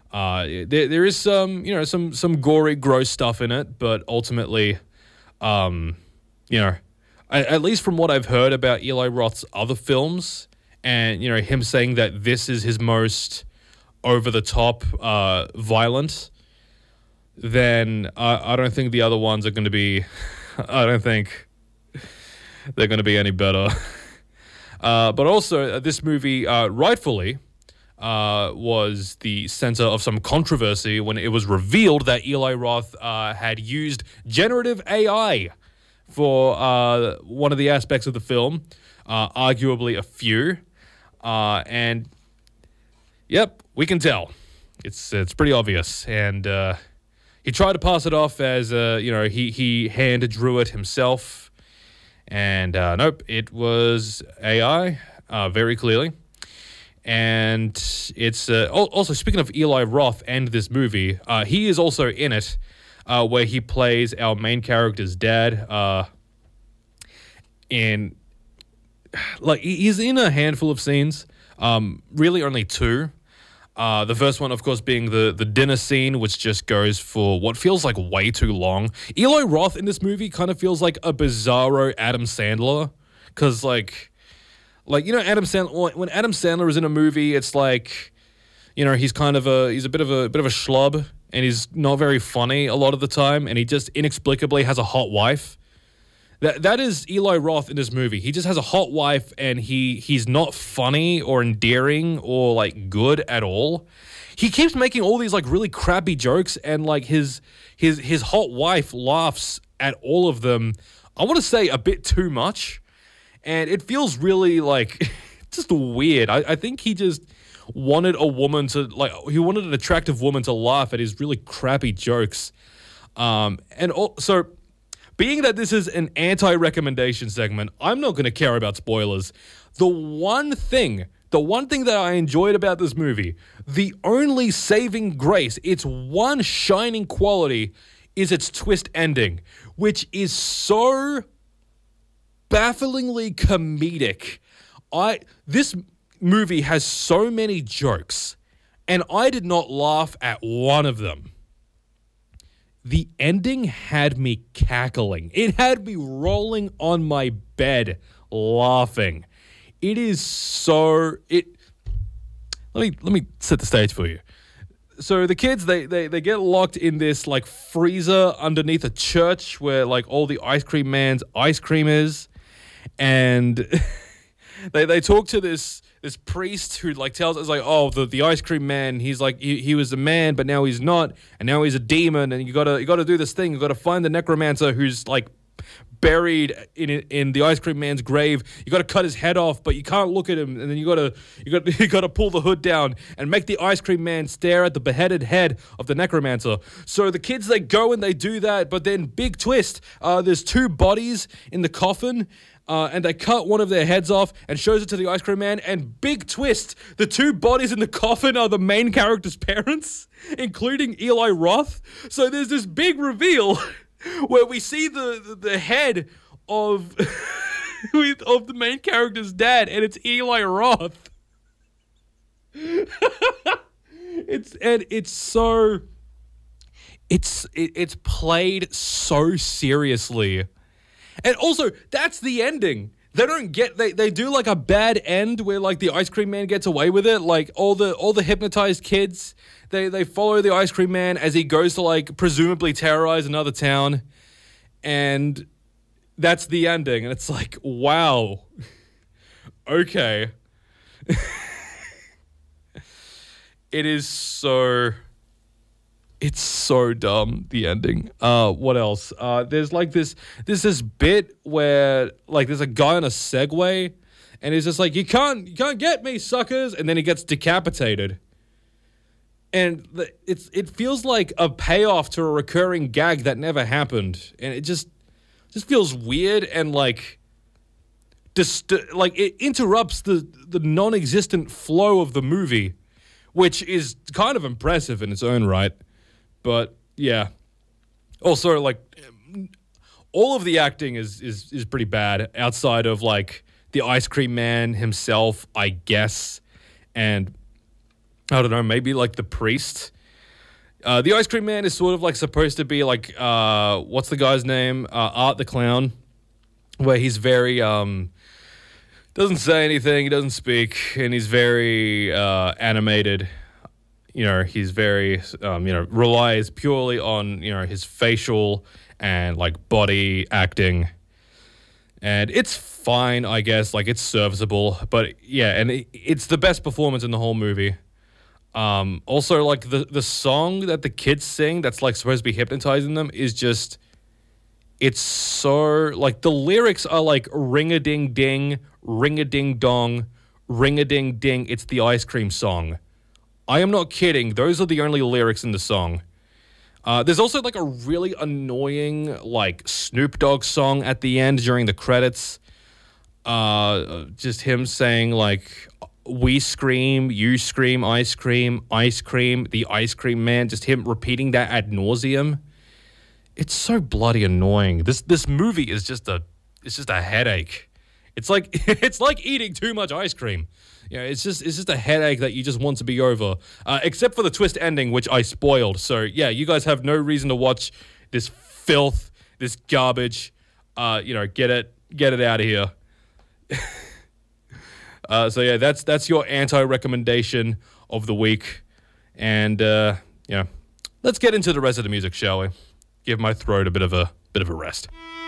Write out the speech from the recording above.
There is some gory, gross stuff in it, but ultimately, you know, at least from what I've heard about Eli Roth's other films, and him saying that this is his most over the top, violent, then I don't think the other ones are going to be. I don't think they're going to be any better. But also, this movie rightfully was the center of some controversy when it was revealed that Eli Roth had used generative AI for one of the aspects of the film, arguably a few, and yep, we can tell. It's pretty obvious, and he tried to pass it off as he hand drew it himself, and nope, it was AI, very clearly. And it's also, speaking of Eli Roth and this movie, he is also in it, where he plays our main character's dad. And like he's in a handful of scenes, really only two. The first one, of course, being the dinner scene, which just goes for what feels like way too long. Eli Roth in this movie kind of feels like a bizarro Adam Sandler, because Adam Sandler, when Adam Sandler is in a movie, it's like, he's a bit of a schlub, and he's not very funny a lot of the time, and he just inexplicably has a hot wife. That is Eli Roth in this movie. He just has a hot wife, and he's not funny or endearing or like good at all. He keeps making all these like really crappy jokes, and like his hot wife laughs at all of them. I want to say a bit too much, and it feels really like just weird. I think he just wanted a woman to he wanted an attractive woman to laugh at his really crappy jokes, and also. Being that this is an anti-recommendation segment, I'm not going to care about spoilers. The one thing that I enjoyed about this movie, the only saving grace, its one shining quality, is its twist ending, which is so bafflingly comedic. This movie has so many jokes, and I did not laugh at one of them. The ending had me cackling. It had me rolling on my bed laughing. It is so... Let me set the stage for you. So the kids, they get locked in this like freezer underneath a church where like all the ice cream man's ice cream is. And they talk to this priest who like tells us like, oh, the ice cream man, he's like he was a man, but now he's not, and now he's a demon, and you gotta do this thing. You gotta find the necromancer who's like buried in the ice cream man's grave. You gotta cut his head off, but you can't look at him, and then you gotta pull the hood down and make the ice cream man stare at the beheaded head of the necromancer. So the kids, they go and they do that, but then big twist, there's two bodies in the coffin. And they cut one of their heads off and shows it to the ice cream man. And big twist, the two bodies in the coffin are the main character's parents, including Eli Roth. So there's this big reveal where we see the head of of the main character's dad, and it's Eli Roth. It's played so seriously. And also, that's the ending. They don't get they do like a bad end where like the ice cream man gets away with it. Like all the hypnotized kids, they follow the ice cream man as he goes to like presumably terrorize another town, and that's the ending. And it's like, wow, okay. It's so dumb, the ending. What else? There's like this bit where like there's a guy on a Segway, and he's just like, you can't get me, suckers, and then he gets decapitated. And it feels like a payoff to a recurring gag that never happened, and it just feels weird and like it interrupts the non-existent flow of the movie, which is kind of impressive in its own right. But yeah, also like all of the acting is pretty bad outside of like the ice cream man himself, I guess, and I don't know, maybe like the priest. The Ice Cream Man is sort of like supposed to be like what's the guy's name? Art the Clown, where he's very doesn't say anything, he doesn't speak, and he's very animated. He's very relies purely on his facial and like body acting, and it's fine, I guess. Like it's serviceable, but yeah, and it's the best performance in the whole movie. Also, like the song that the kids sing that's like supposed to be hypnotizing them is just, it's so like the lyrics are like ring a ding ding, ring a ding dong, ring a ding ding. It's the ice cream song. I am not kidding. Those are the only lyrics in the song. There's also like a really annoying like Snoop Dogg song at the end during the credits. Just him saying like, we scream, you scream, ice cream, the ice cream man. Just him repeating that ad nauseum. It's so bloody annoying. This movie is just a headache. It's like it's like eating too much ice cream. It's just a headache that you just want to be over. Except for the twist ending, which I spoiled. So yeah, you guys have no reason to watch this filth, this garbage. Get it out of here. So yeah, that's your anti-recommendation of the week, and let's get into the rest of the music, shall we? Give my throat a bit of a rest.